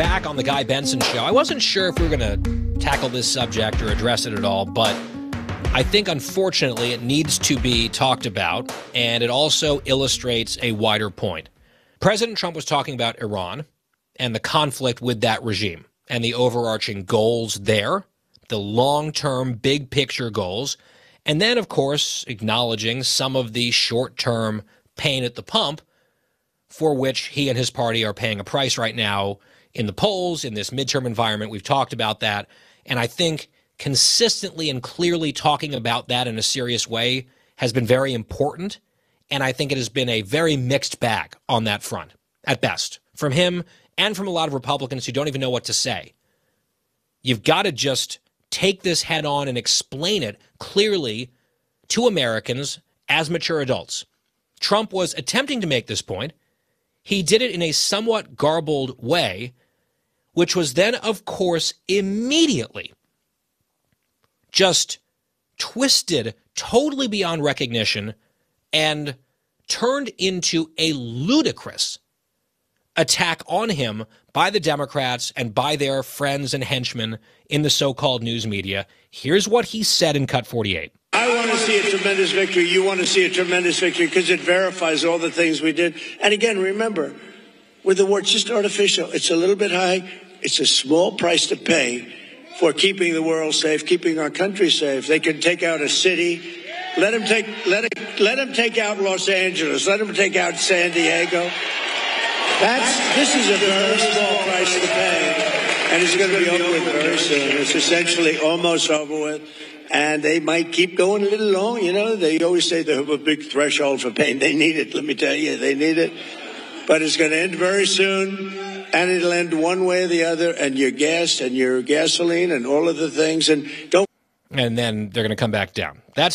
back on the Guy Benson Show. I wasn't sure if we were going to tackle this subject or address it at all, but I think, unfortunately, it needs to be talked about, and it also illustrates a wider point. President Trump was talking about Iran and the conflict with that regime and the overarching goals there, the long-term, big-picture goals, and then, of course, acknowledging some of the short-term pain at the pump for which he and his party are paying a price right now in the polls, in this midterm environment. We've talked about that. And I think consistently and clearly talking about that in a serious way has been very important. And I think it has been a very mixed bag on that front, at best, from him and from a lot of Republicans who don't even know what to say. You've got to just take this head on and explain it clearly to Americans as mature adults. Trump was attempting to make this point. He did it in a somewhat garbled way, which was then, of course, immediately just twisted totally beyond recognition and turned into a ludicrous attack on him by the Democrats and by their friends and henchmen in the so-called news media. Here's what he said in Cut 48. I want to see a tremendous victory. You want to see a tremendous victory because it verifies all the things we did. And again, remember, with the war, it's just artificial. It's a little bit high. It's a small price to pay for keeping the world safe, keeping our country safe. They can take out a city. Let them take out Los Angeles. Let them take out San Diego. This is a very small price to pay, and it's going to be over with very soon. It's essentially almost over with. And they might keep going a little long. You know, they always say they have a big threshold for pain. They need it. Let me tell you, they need it. But it's going to end very soon, and it'll end one way or the other, and your gas and your gasoline and all of the things. And then they're going to come back down. That's